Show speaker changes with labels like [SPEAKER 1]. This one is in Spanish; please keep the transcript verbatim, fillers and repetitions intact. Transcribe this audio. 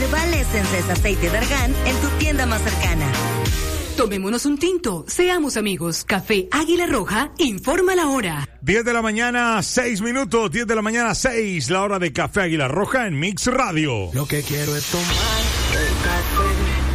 [SPEAKER 1] Herbal Essence es aceite de argán en tu tienda más cercana.
[SPEAKER 2] Tomémonos un tinto, seamos amigos. Café Águila Roja, informa la hora.
[SPEAKER 3] diez de la mañana, seis minutos, diez de la mañana, seis, la hora de Café Águila Roja en Mix Radio.
[SPEAKER 4] Lo que quiero es tomar el café.